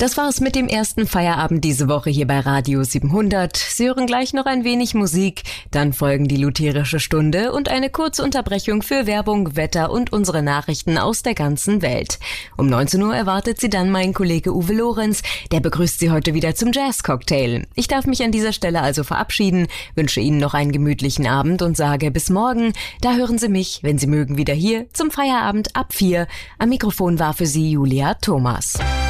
Das war es mit dem ersten Feierabend diese Woche hier bei Radio 700. Sie hören gleich noch ein wenig Musik, dann folgen die lutherische Stunde und eine kurze Unterbrechung für Werbung, Wetter und unsere Nachrichten aus der ganzen Welt. Um 19 Uhr erwartet Sie dann mein Kollege Uwe Lorenz, der begrüßt Sie heute wieder zum Jazz-Cocktail. Ich darf mich an dieser Stelle also verabschieden, wünsche Ihnen noch einen gemütlichen Abend und sage bis morgen. Da hören Sie mich, wenn Sie mögen, wieder hier zum Feierabend ab 4. Am Mikrofon war für Sie Julia Thomas.